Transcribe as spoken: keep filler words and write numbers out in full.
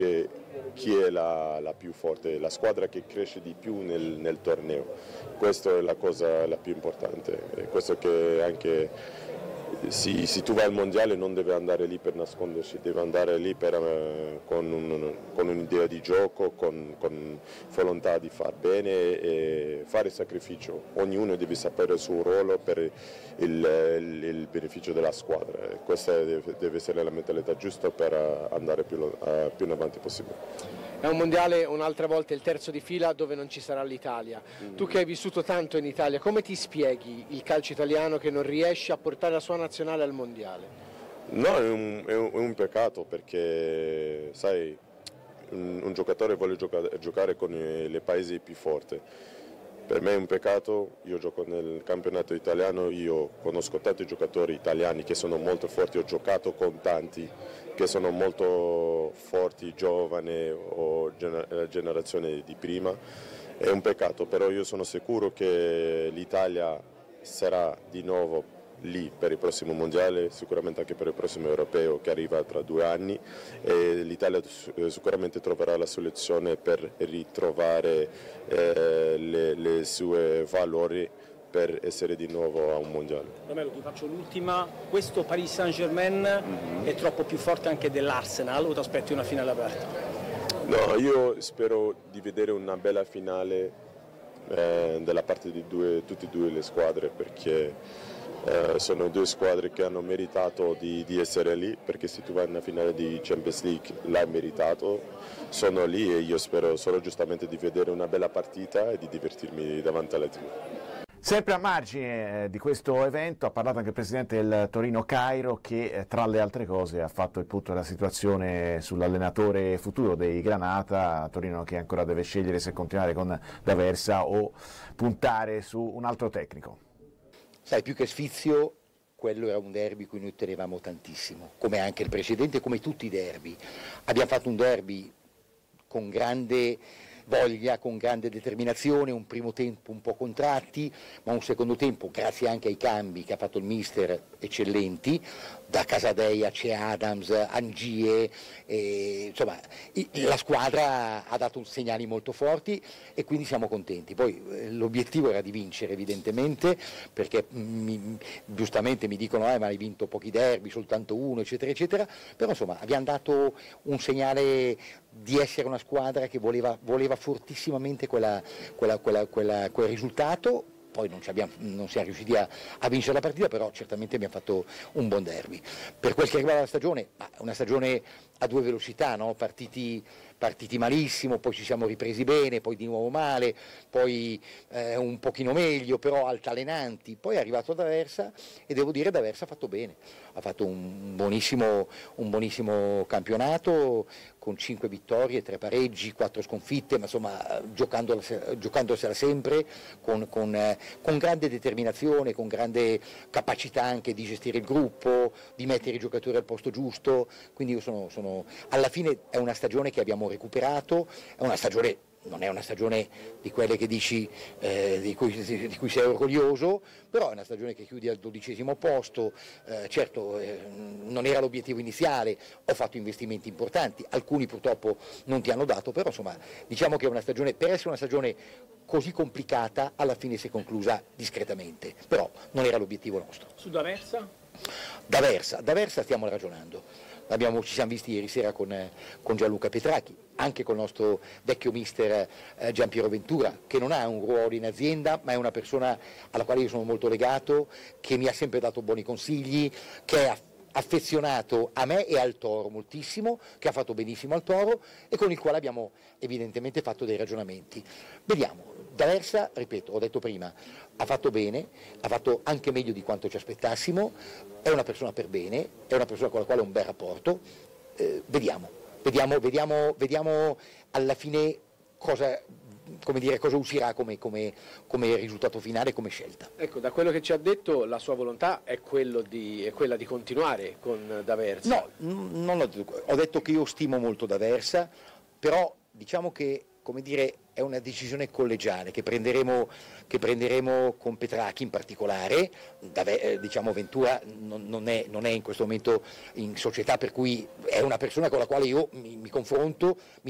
chi è la, la più forte, la squadra che cresce di più nel, nel torneo. Questa è la cosa la più importante, e questo che anche se, se tu vai al mondiale non devi andare lì per nascondersi, devi andare lì per, uh, con, un, con un'idea di gioco, con, con volontà di far bene e fare sacrificio. Ognuno deve sapere il suo ruolo per il, il, il beneficio della squadra. Questa deve, deve essere la mentalità giusta per uh, andare più, uh, più in avanti possibile. È un mondiale un'altra volta il terzo di fila dove non ci sarà l'Italia. Mm. Tu che hai vissuto tanto in Italia, come ti spieghi il calcio italiano che non riesce a portare la sua nazionale al mondiale? No, è un, è un, è un peccato perché, sai, un, un giocatore vuole giocare, giocare con i, le paesi più forti. Per me è un peccato, io gioco nel campionato italiano, io conosco tanti giocatori italiani che sono molto forti, ho giocato con tanti che sono molto forti, giovani o gener- generazione di prima. È un peccato, però io sono sicuro che l'Italia sarà di nuovo lì per il prossimo mondiale, sicuramente anche per il prossimo europeo che arriva tra due anni, e l'Italia sicuramente troverà la soluzione per ritrovare eh, le, le sue valori per essere di nuovo a un mondiale. Romero, ti faccio l'ultima, questo Paris Saint-Germain mm-hmm. è troppo più forte anche dell'Arsenal o ti aspetti una finale aperta? No, io spero di vedere una bella finale eh, dalla parte di due, tutte e due le squadre, perché Eh, sono due squadre che hanno meritato di, di essere lì, perché se tu vai in una finale di Champions League l'hai meritato, sono lì e io spero solo giustamente di vedere una bella partita e di divertirmi davanti alla tivù. Sempre a margine di questo evento ha parlato anche il presidente del Torino Cairo che tra le altre cose ha fatto il punto della situazione sull'allenatore futuro dei Granata, Torino che ancora deve scegliere se continuare con D'Aversa o puntare su un altro tecnico. Sai, più che sfizio, quello era un derby cui noi tenevamo tantissimo, come anche il precedente, come tutti i derby. Abbiamo fatto un derby con grande voglia, con grande determinazione, un primo tempo un po' contratti, ma un secondo tempo, grazie anche ai cambi che ha fatto il mister, eccellenti, da Casadei a c'è Adams, Angie, e, insomma la squadra ha dato segnali molto forti e quindi siamo contenti. Poi eh, l'obiettivo era di vincere evidentemente, perché mi, giustamente mi dicono eh, ma hai vinto pochi derby, soltanto uno, eccetera eccetera, però insomma abbiamo dato un segnale di essere una squadra che voleva, voleva fortissimamente quella, quella, quella, quella, quel risultato. Poi non, ci abbiamo, non siamo riusciti a, a vincere la partita, però certamente abbiamo fatto un buon derby. Per quel che riguarda la stagione, una stagione a due velocità, no? partiti, partiti malissimo, poi ci siamo ripresi bene, poi di nuovo male, poi eh, un pochino meglio, però altalenanti. Poi è arrivato D'Aversa e devo dire D'Aversa ha fatto bene, ha fatto un buonissimo, un buonissimo campionato con cinque vittorie, tre pareggi, quattro sconfitte, ma insomma giocandosela, giocandosela sempre con, con, eh, con grande determinazione, con grande capacità anche di gestire il gruppo, di mettere i giocatori al posto giusto, quindi io sono, sono alla fine è una stagione che abbiamo recuperato, è una stagione, non è una stagione di quelle che dici eh, di, cui, di cui sei orgoglioso, però è una stagione che chiudi al dodicesimo posto, eh, certo eh, non era l'obiettivo iniziale, ho fatto investimenti importanti, alcuni purtroppo non ti hanno dato, però insomma diciamo che è una stagione, per essere una stagione così complicata alla fine si è conclusa discretamente, però non era l'obiettivo nostro. Su D'Aversa? D'Aversa, D'Aversa stiamo ragionando. Abbiamo, ci siamo visti ieri sera con, con Gianluca Petracchi, anche con il nostro vecchio mister eh, Giampiero Ventura, che non ha un ruolo in azienda, ma è una persona alla quale io sono molto legato, che mi ha sempre dato buoni consigli, che è affezionato a me e al Toro moltissimo, che ha fatto benissimo al Toro e con il quale abbiamo evidentemente fatto dei ragionamenti. Vediamo, D'Aversa, ripeto, ho detto prima, ha fatto bene, ha fatto anche meglio di quanto ci aspettassimo, è una persona per bene, è una persona con la quale ho un bel rapporto, eh, vediamo, vediamo, vediamo, vediamo alla fine cosa, come dire, cosa uscirà come, come, come risultato finale, come scelta. Ecco, da quello che ci ha detto la sua volontà è, quello di, è quella di continuare con D'Aversa. No, non ho detto, ho detto che io stimo molto D'Aversa, però diciamo che come dire, è una decisione collegiale che prenderemo, che prenderemo con Petracchi in particolare. Da, diciamo Ventura non, non, è, non è in questo momento in società, per cui è una persona con la quale io mi, mi confronto, mi